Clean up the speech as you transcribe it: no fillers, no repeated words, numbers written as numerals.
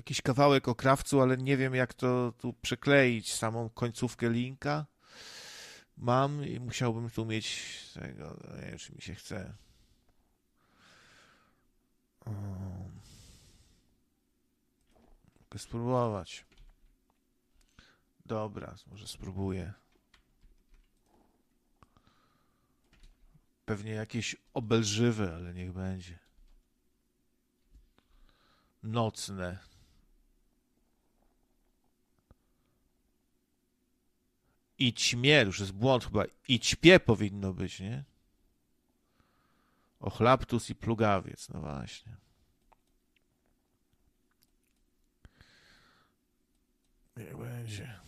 jakiś kawałek o krawcu, ale nie wiem, jak to tu przekleić, samą końcówkę linka. Mam i musiałbym tu mieć tego, nie wiem, czy mi się chce. Mogę spróbować. Dobra, może spróbuję. Pewnie jakieś obelżywe, ale niech będzie. Nocne. I ćmie, już jest błąd chyba. I ćpie powinno być, nie? Ochlaptus i plugawiec, no właśnie. Niech będzie.